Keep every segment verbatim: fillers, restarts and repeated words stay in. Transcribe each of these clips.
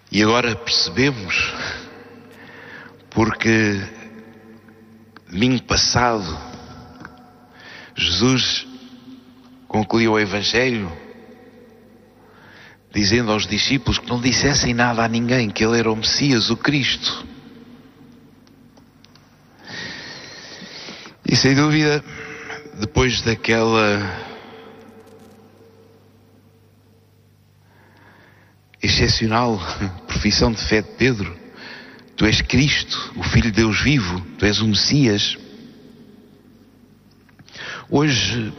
E agora percebemos, porque domingo passado Jesus concluiu o Evangelho dizendo aos discípulos que não dissessem nada a ninguém, que ele era o Messias, o Cristo. E sem dúvida, depois daquela excepcional profissão de fé de Pedro, tu és Cristo, o Filho de Deus vivo, tu és o Messias. Hoje,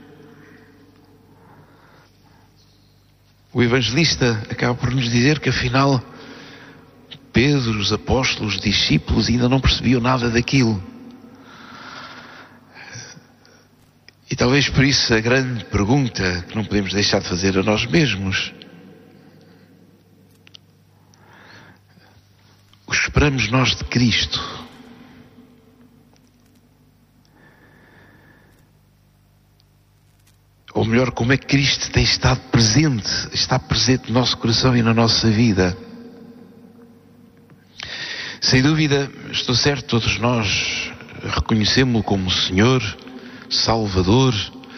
o evangelista acaba por nos dizer que afinal Pedro, os apóstolos, os discípulos ainda não percebiam nada daquilo. E talvez por isso a grande pergunta que não podemos deixar de fazer a nós mesmos: o que esperamos nós de Cristo? Ou melhor, como é que Cristo tem estado presente, está presente no nosso coração e na nossa vida? Sem dúvida, estou certo, todos nós reconhecemos-lo como Senhor, Salvador,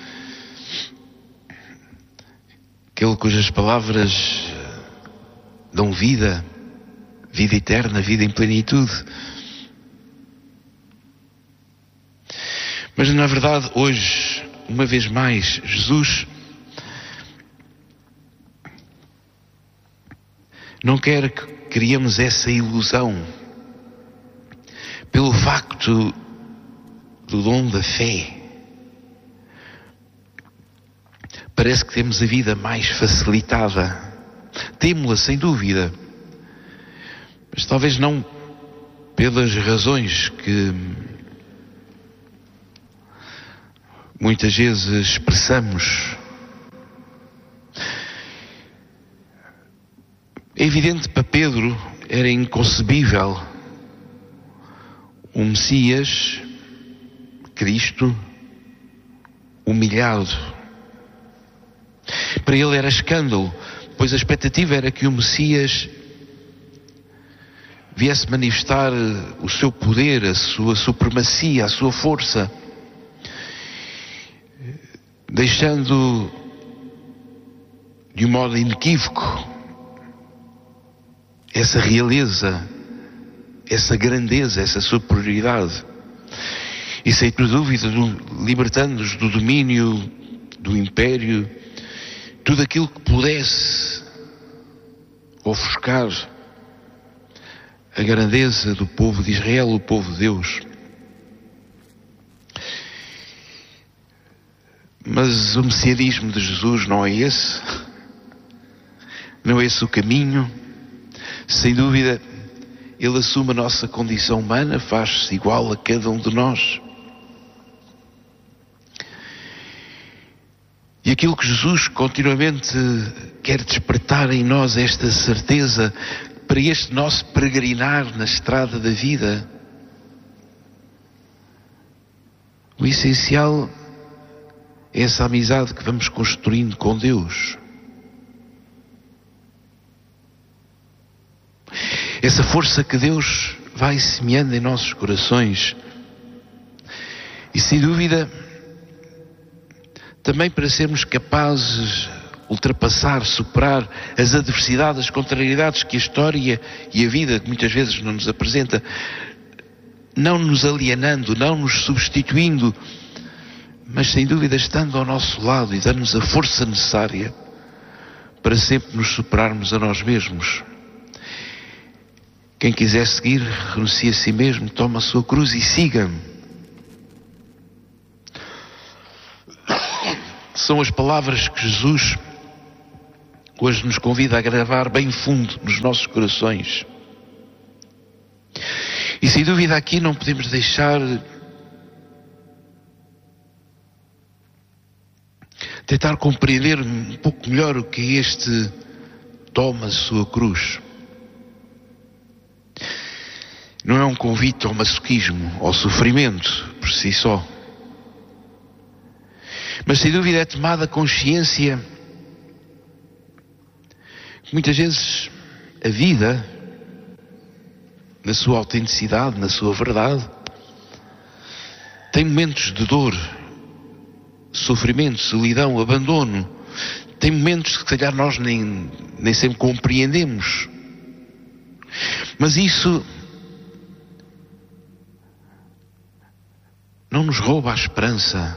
aquele cujas palavras dão vida, vida eterna, vida em plenitude. Mas na verdade hoje, uma vez mais, Jesus não quer que criemos essa ilusão pelo facto do dom da fé. Parece que temos a vida mais facilitada. Temo-la, sem dúvida. Mas talvez não pelas razões que muitas vezes expressamos. É evidente que para Pedro era inconcebível um Messias, Cristo, humilhado. Para ele era escândalo, pois a expectativa era que o Messias viesse manifestar o seu poder, a sua supremacia, a sua força, deixando de um modo inequívoco essa realeza, essa grandeza, essa superioridade, e sem dúvida libertando-nos do domínio do império, tudo aquilo que pudesse ofuscar a grandeza do povo de Israel, o povo de Deus. Mas o messianismo de Jesus não é esse, não é esse o caminho. Sem dúvida, ele assume a nossa condição humana, faz-se igual a cada um de nós. E aquilo que Jesus continuamente quer despertar em nós, esta certeza para este nosso peregrinar na estrada da vida. O essencial é essa amizade que vamos construindo com Deus. Essa força que Deus vai semeando em nossos corações. E sem dúvida, também para sermos capazes de ultrapassar, superar as adversidades, as contrariedades que a história e a vida muitas vezes não nos apresenta, não nos alienando, não nos substituindo, mas sem dúvida estando ao nosso lado e dando-nos a força necessária para sempre nos superarmos a nós mesmos. Quem quiser seguir, renuncie a si mesmo, toma a sua cruz e siga-me. São as palavras que Jesus hoje nos convida a gravar bem fundo nos nossos corações. E sem dúvida aqui não podemos deixar tentar compreender um pouco melhor o que é este toma a sua cruz. Não é um convite ao masoquismo, ao sofrimento por si só. Mas sem dúvida é tomada consciência que muitas vezes a vida, na sua autenticidade, na sua verdade, tem momentos de dor, sofrimento, solidão, abandono. Tem momentos que, se calhar, nós nem, nem sempre compreendemos. Mas isso não nos rouba a esperança,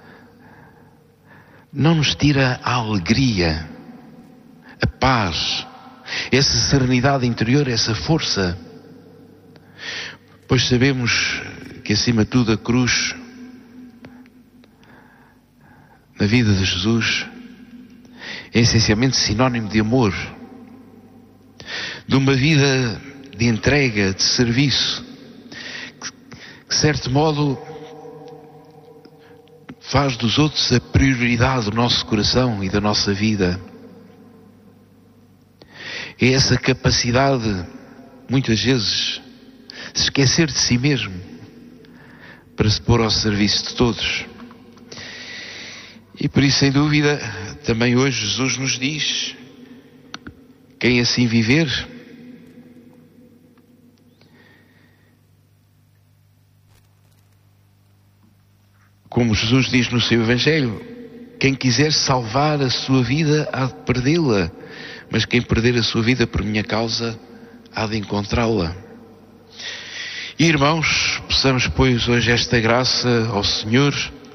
não nos tira a alegria, a paz, essa serenidade interior, essa força. Pois sabemos que, acima de tudo, a cruz, na vida de Jesus, é essencialmente sinónimo de amor, de uma vida de entrega, de serviço, que, de certo modo, faz dos outros a prioridade do nosso coração e da nossa vida. É essa capacidade, muitas vezes, de se esquecer de si mesmo para se pôr ao serviço de todos. E por isso, sem dúvida, também hoje Jesus nos diz: quem assim viver, como Jesus diz no seu Evangelho, quem quiser salvar a sua vida há de perdê-la, mas quem perder a sua vida por minha causa há de encontrá-la. E, irmãos, possamos, pois, hoje esta graça ao Senhor,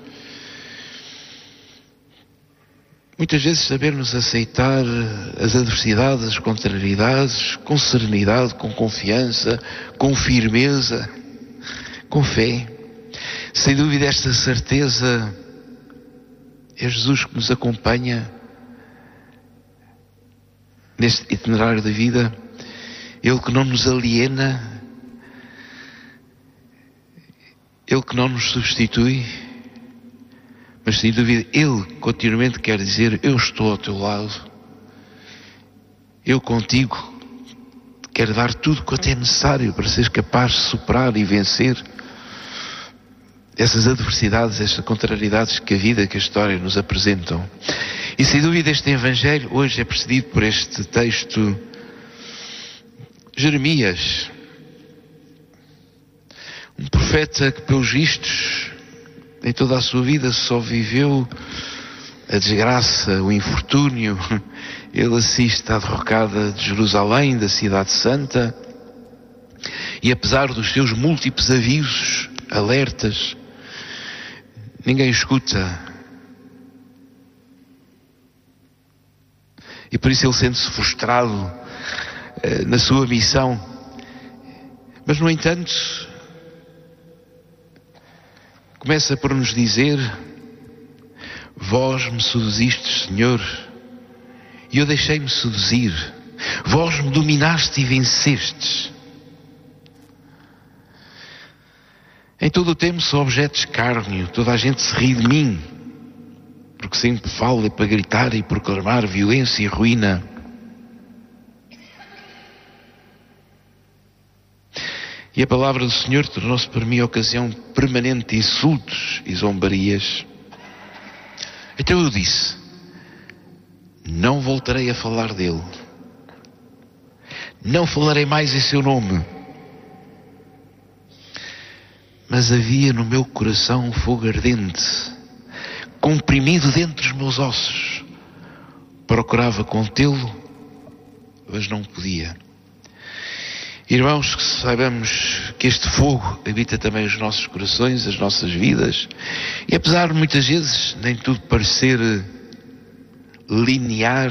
muitas vezes sabermos aceitar as adversidades, as contrariedades, com serenidade, com confiança, com firmeza, com fé. Sem dúvida, esta certeza é Jesus que nos acompanha neste itinerário da vida. Ele que não nos aliena, Ele que não nos substitui, mas sem dúvida Ele continuamente quer dizer: eu estou ao teu lado, eu contigo, quero dar tudo quanto é necessário para seres capaz de superar e vencer essas adversidades, essas contrariedades que a vida, que a história nos apresentam. E sem dúvida este Evangelho hoje é precedido por este texto, Jeremias, um profeta que, pelos vistos, em toda a sua vida só viveu a desgraça, o infortúnio. Ele assiste à derrocada de Jerusalém, da cidade santa, e apesar dos seus múltiplos avisos, alertas, ninguém escuta. E por isso ele sente-se frustrado uh, na sua missão. Mas, no entanto, começa por nos dizer: vós me seduzistes, Senhor, e eu deixei-me seduzir. Vós me dominaste e vencestes. Em todo o tempo sou objeto de escárnio, toda a gente se ri de mim, porque sempre falo para gritar e proclamar violência e ruína. E a palavra do Senhor tornou-se para mim ocasião permanente de insultos e zombarias. Então eu disse: não voltarei a falar dele, não falarei mais em seu nome. Mas havia no meu coração um fogo ardente, comprimido dentro dos meus ossos. Procurava contê-lo, mas não podia. Irmãos, que saibamos que este fogo habita também os nossos corações, as nossas vidas, e apesar de muitas vezes nem tudo parecer linear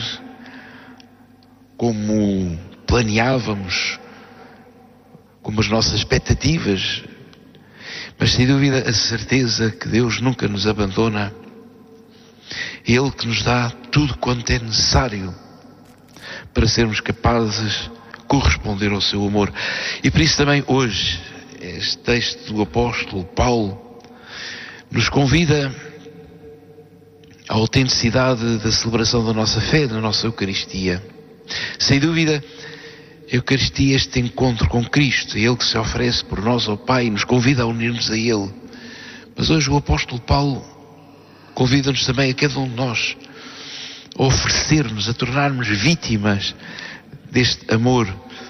como planeávamos, como as nossas expectativas, mas sem dúvida a certeza que Deus nunca nos abandona. É Ele que nos dá tudo quanto é necessário para sermos capazes de corresponder ao seu amor. E por isso também hoje este texto do apóstolo Paulo nos convida à autenticidade da celebração da nossa fé, da nossa Eucaristia. Sem dúvida, a Eucaristia é este encontro com Cristo, é Ele que se oferece por nós ao Pai e nos convida a unirmos a Ele. Mas hoje o apóstolo Paulo convida-nos também a cada um de nós a oferecer-nos, a tornarmos vítimas deste amor.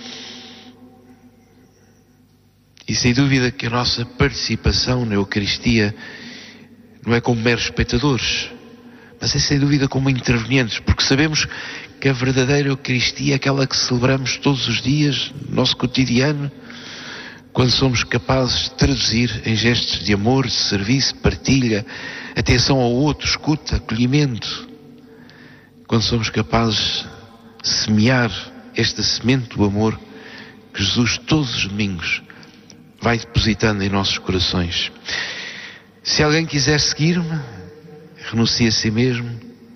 E sem dúvida que a nossa participação na Eucaristia não é como meros espectadores, mas é sem dúvida como intervenientes, porque sabemos que a verdadeira Eucaristia é aquela que celebramos todos os dias, no nosso cotidiano, quando somos capazes de traduzir em gestos de amor, de serviço, partilha, atenção ao outro, escuta, acolhimento. Quando somos capazes de semear esta semente do amor que Jesus todos os domingos vai depositando em nossos corações. Se alguém quiser seguir-me, renuncie a si mesmo,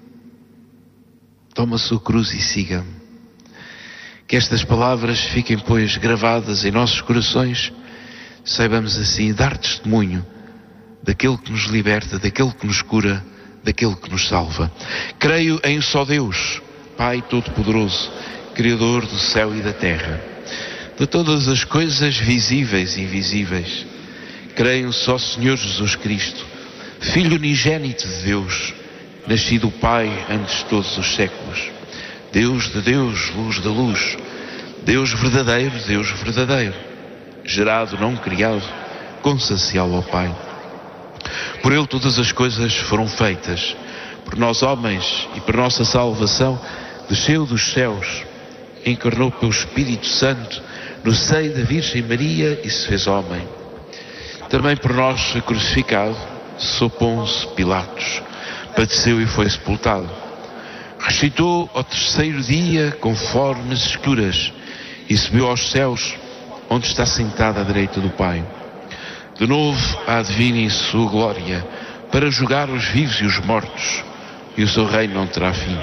toma a sua cruz e siga-me. Que estas palavras fiquem, pois, gravadas em nossos corações, saibamos assim dar testemunho daquele que nos liberta, daquele que nos cura, daquele que nos salva. Creio em só Deus, Pai Todo-Poderoso, Criador do céu e da terra, de todas as coisas visíveis e invisíveis. Creio só Senhor Jesus Cristo, Filho unigênito de Deus, nascido Pai antes de todos os séculos, Deus de Deus, luz da luz, Deus verdadeiro, Deus verdadeiro, gerado, não criado, consubstancial ao Pai. Por Ele todas as coisas foram feitas, por nós homens e por nossa salvação, desceu dos céus, encarnou pelo Espírito Santo no seio da Virgem Maria e se fez homem. Também por nós foi crucificado, sob Pôncio Pilatos, padeceu e foi sepultado. Ressuscitou ao terceiro dia, conforme as Escrituras, e subiu aos céus, onde está sentado à direita do Pai. De novo há de vir em sua glória, para julgar os vivos e os mortos, e o seu reino não terá fim.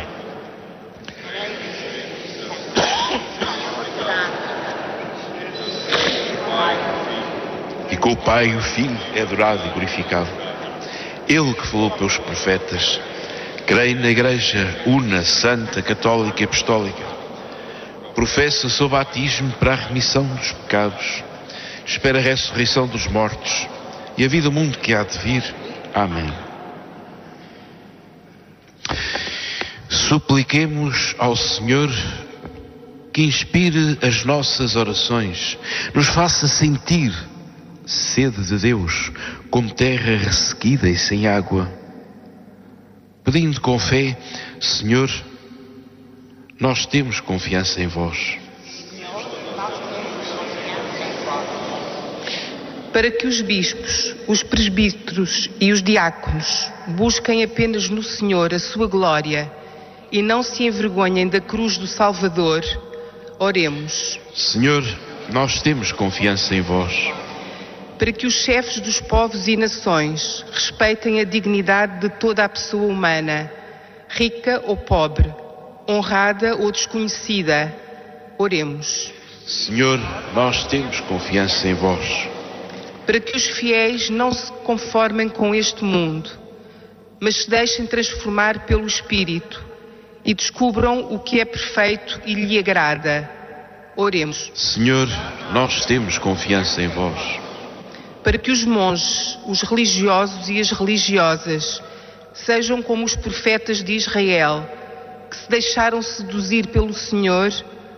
E com o Pai e o Filho é adorado e glorificado. Ele que falou pelos profetas, creio na Igreja una, santa, católica e apostólica, professa o seu batismo para a remissão dos pecados, espera a ressurreição dos mortos e a vida do mundo que há de vir. Amém. Supliquemos ao Senhor que inspire as nossas orações, nos faça sentir sede de Deus, como terra ressequida e sem água, pedindo com fé: Senhor, nós temos confiança em vós. Para que os bispos, os presbíteros e os diáconos busquem apenas no Senhor a sua glória e não se envergonhem da cruz do Salvador, oremos. Senhor, nós temos confiança em vós. Para que os chefes dos povos e nações respeitem a dignidade de toda a pessoa humana, rica ou pobre, honrada ou desconhecida, oremos. Senhor, nós temos confiança em vós. Para que os fiéis não se conformem com este mundo, mas se deixem transformar pelo Espírito e descubram o que é perfeito e lhe agrada, oremos. Senhor, nós temos confiança em vós. Para que os monges, os religiosos e as religiosas sejam como os profetas de Israel, que se deixaram seduzir pelo Senhor,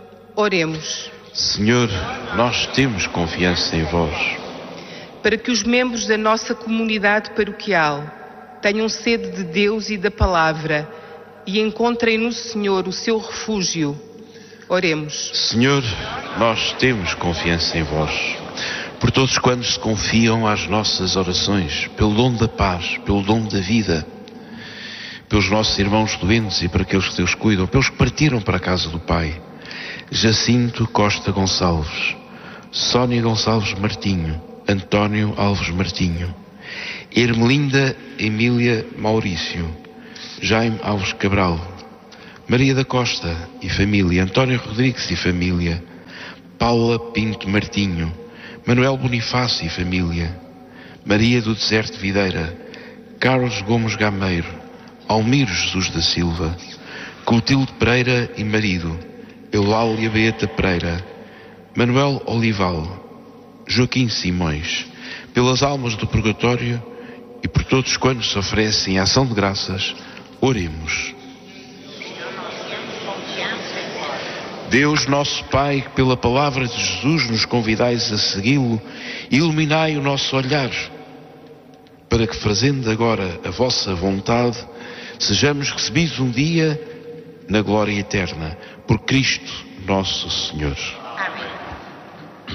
oremos. Senhor, nós temos confiança em vós. Para que os membros da nossa comunidade paroquial tenham sede de Deus e da palavra e encontrem no Senhor o seu refúgio, oremos. Senhor, nós temos confiança em vós. Por todos quantos se confiam às nossas orações, pelo dom da paz, pelo dom da vida, pelos nossos irmãos doentes e para aqueles que Deus cuidam, pelos que partiram para a casa do Pai. Jacinto Costa Gonçalves, Sónia Gonçalves Martinho, António Alves Martinho, Ermelinda Emília Maurício, Jaime Alves Cabral, Maria da Costa e família, António Rodrigues e família, Paula Pinto Martinho, Manuel Bonifácio e família, Maria do Deserto Videira, Carlos Gomes Gameiro, Almiro Jesus da Silva, Clotilde Pereira e marido, Eulália Beata Pereira, Manuel Olival, Joaquim Simões, pelas almas do purgatório e por todos quantos se oferecem a ação de graças, oremos. Deus nosso Pai, que pela palavra de Jesus nos convidais a segui-lo, iluminai o nosso olhar, para que, fazendo agora a vossa vontade, sejamos recebidos um dia na glória eterna, por Cristo nosso Senhor.